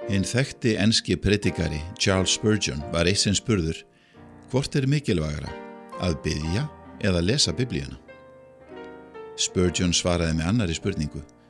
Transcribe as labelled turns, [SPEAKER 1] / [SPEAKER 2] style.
[SPEAKER 1] Hinn þekkti enski predikari Charles Spurgeon var eitt sinn spurður: hvort mikilvægara, að biðja eða lesa Biblíuna? Spurgeon svaraði með annarri spurningu: